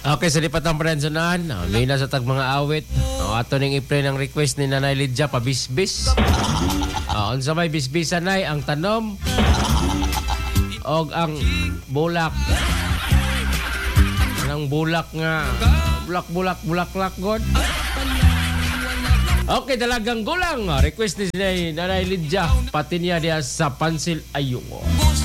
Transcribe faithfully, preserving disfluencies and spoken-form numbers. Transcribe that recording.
Okay, sa lipat ng parensonan, uh, may na sa tag mga awit. Uh, ato ning i-play ng request ni Nanay Lydia pabisbis. Uh, unsa may bisbisan nay ang tanom og ang bulak. Ang bulak nga bulak bulak bulaklak god. Okay, dalagang gulang. Request ni Nanay Lydia pati niya diya sa Pansil Ayungo.